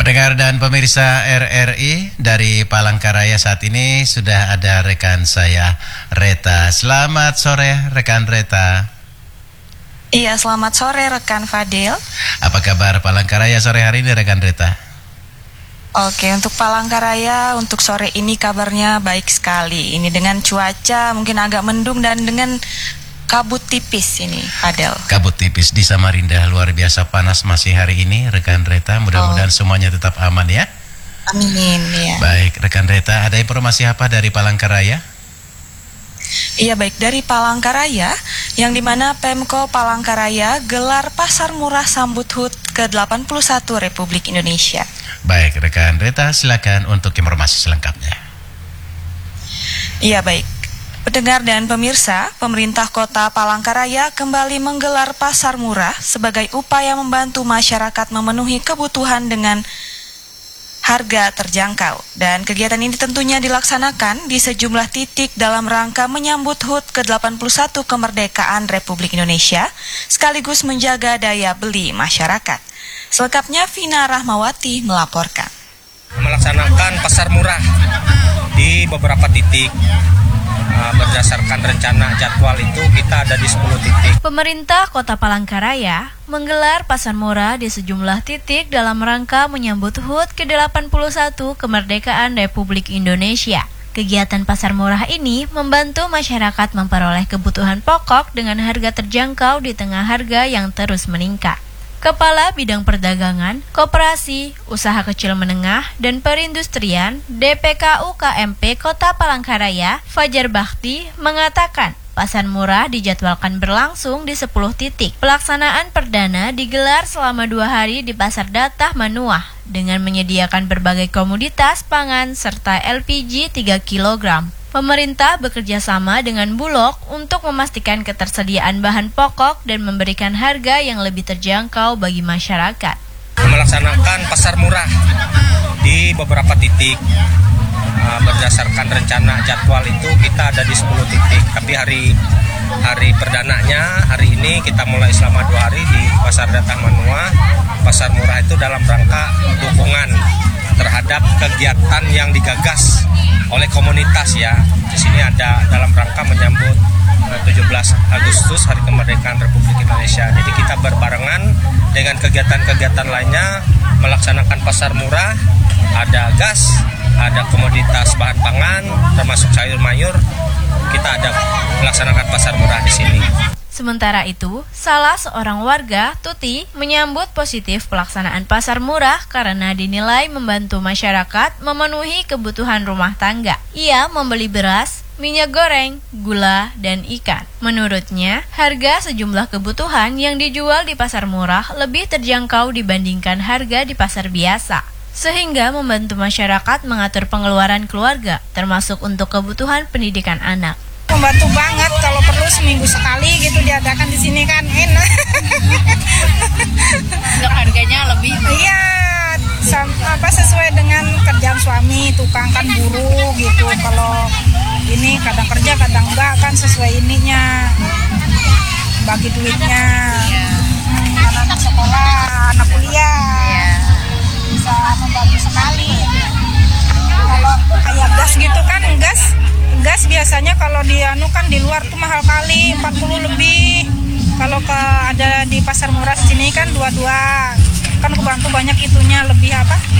Pendengar dan pemirsa RRI, dari Palangkaraya saat ini sudah ada rekan saya, Reta. Selamat sore, rekan Reta. Iya, selamat sore rekan Fadil. Apa kabar Palangkaraya sore hari ini, rekan Reta? Oke, untuk Palangkaraya untuk sore ini kabarnya baik sekali. Ini dengan cuaca mungkin agak mendung dan dengan kabut tipis ini, Fadil. Kabut tipis di Samarinda, luar biasa panas masih hari ini, rekan Reta. Mudah-mudahan semuanya tetap aman ya. Amin ya. Baik, rekan Reta, ada informasi apa dari Palangkaraya? Iya, baik, dari Palangkaraya, yang dimana Pemko Palangkaraya gelar pasar murah sambut HUT ke-81 Republik Indonesia. Baik, rekan Reta, silakan untuk informasi selengkapnya. Iya, baik. Pendengar dan pemirsa, pemerintah kota Palangkaraya kembali menggelar pasar murah sebagai upaya membantu masyarakat memenuhi kebutuhan dengan harga terjangkau. Dan kegiatan ini tentunya dilaksanakan di sejumlah titik dalam rangka menyambut HUT ke-81 kemerdekaan Republik Indonesia, sekaligus menjaga daya beli masyarakat. Selengkapnya Vina Rahmawati melaporkan. Melaksanakan pasar murah di beberapa titik. Berdasarkan rencana jadwal itu kita ada di 10 titik. Pemerintah Kota Palangkaraya menggelar pasar murah di sejumlah titik dalam rangka menyambut HUT ke-81 kemerdekaan Republik Indonesia. Kegiatan pasar murah ini membantu masyarakat memperoleh kebutuhan pokok dengan harga terjangkau di tengah harga yang terus meningkat. Kepala Bidang Perdagangan, Koperasi, Usaha Kecil Menengah, dan Perindustrian DPK UKMP Kota Palangkaraya, Fajar Bakti, mengatakan pasar murah dijadwalkan berlangsung di 10 titik. Pelaksanaan perdana digelar selama 2 hari di Pasar Datah Manuah dengan menyediakan berbagai komoditas pangan serta LPG 3 kg. Pemerintah bekerja sama dengan Bulog untuk memastikan ketersediaan bahan pokok dan memberikan harga yang lebih terjangkau bagi masyarakat. Melaksanakan pasar murah di beberapa titik. Berdasarkan rencana jadwal itu kita ada di 10 titik. Tapi hari perdananya hari ini kita mulai selama 2 hari di Pasar Datah Manuah. Pasar murah itu dalam rangka dukungan terhadap kegiatan yang digagas oleh komunitas ya. Di sini ada dalam rangka menyambut 17 Agustus Hari Kemerdekaan Republik Indonesia. Jadi kita berbarengan dengan kegiatan-kegiatan lainnya melaksanakan pasar murah. Ada gas, ada komoditas bahan pangan, termasuk sayur mayur. Kita ada melaksanakan pasar murah di sini. Sementara itu, salah seorang warga, Tuti, menyambut positif pelaksanaan pasar murah karena dinilai membantu masyarakat memenuhi kebutuhan rumah tangga. Ia membeli beras, minyak goreng, gula, dan ikan. Menurutnya, harga sejumlah kebutuhan yang dijual di pasar murah lebih terjangkau dibandingkan harga di pasar biasa, sehingga membantu masyarakat mengatur pengeluaran keluarga, termasuk untuk kebutuhan pendidikan anak. Membantu banget, kalau perlu seminggu sekali gitu diadakan di sini kan enak. Untuk harganya lebih? Iya, sesuai dengan kerjaan suami, tukang kan buruh gitu. Kalau ini kadang kerja kadang enggak kan sesuai ininya, bagi duitnya. Anak sekolah, anak kuliah, bisa membantu sekali. Kalau kayak gas gitu kan, gas biasanya kalau di luar tuh mahal kali, 40 lebih. Kalau ada di pasar murah sini kan 22. Kan kebantu banyak itunya lebih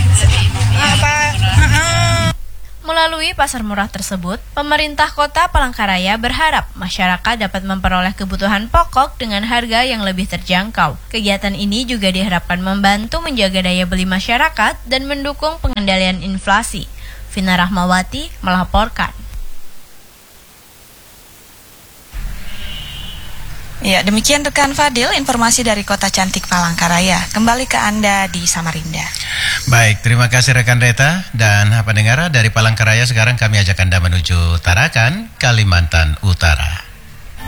Melalui pasar murah tersebut, pemerintah Kota Palangkaraya berharap masyarakat dapat memperoleh kebutuhan pokok dengan harga yang lebih terjangkau. Kegiatan ini juga diharapkan membantu menjaga daya beli masyarakat dan mendukung pengendalian inflasi. Vina Rahmawati melaporkan. Ya, demikian rekan Fadil, informasi dari Kota Cantik Palangkaraya. Kembali ke Anda di Samarinda. Baik, terima kasih rekan Reta. Dan pendengar dari Palangkaraya, sekarang kami ajak Anda menuju Tarakan, Kalimantan Utara.